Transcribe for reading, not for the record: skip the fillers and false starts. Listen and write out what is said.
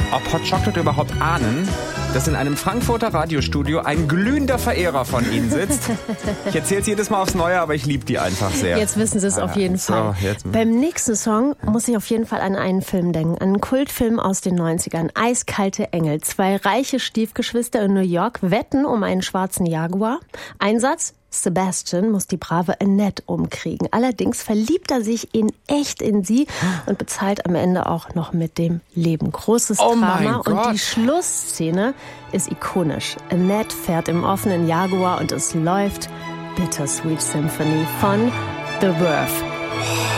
ob Hot Chocolate überhaupt ahnen, dass in einem Frankfurter Radiostudio ein glühender Verehrer von ihnen sitzt. Ich erzähle es jedes Mal aufs Neue, aber ich liebe die einfach sehr. Jetzt wissen sie es auf jeden Fall. Beim nächsten Song muss ich auf jeden Fall an einen Film denken. An einen Kultfilm aus den 90ern. Eiskalte Engel. 2 reiche Stiefgeschwister in New York wetten um einen schwarzen Jaguar. Einsatz: Sebastian muss die brave Annette umkriegen. Allerdings verliebt er sich in echt in sie und bezahlt am Ende auch noch mit dem Leben. Großes Drama und die Schlussszene ist ikonisch. Annette fährt im offenen Jaguar und es läuft Bittersweet Symphony von The Verve.